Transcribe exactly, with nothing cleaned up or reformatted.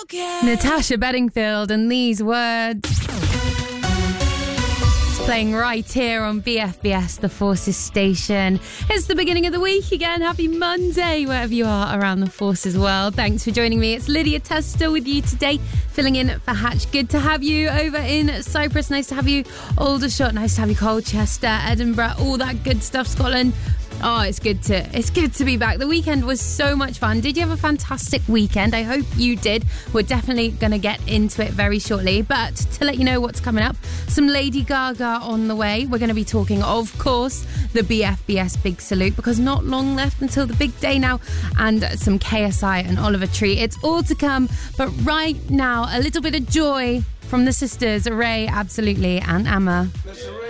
okay. Natasha Bedingfield and these words. It's playing right here on B F B S, the Forces station. It's the beginning of the week again. Happy Monday, wherever you are around the Forces world. Thanks for joining me. It's Lydia Tester with you today, filling in for Hatch. Good to have you over in Cyprus. Nice to have you Aldershot. Nice to have you Colchester, Edinburgh, all that good stuff, Scotland. Oh, it's good to it's good to be back. The weekend was so much fun. Did you have a fantastic weekend? I hope you did. We're definitely going to get into it very shortly. But to let you know what's coming up, some Lady Gaga on the way. We're going to be talking, of course, the B F B S Big Salute, because not long left until the big day now, and some K S I and Oliver Tree. It's all to come. But right now, a little bit of joy from the sisters, Ray, Absolutely, and Amma. Mister Ray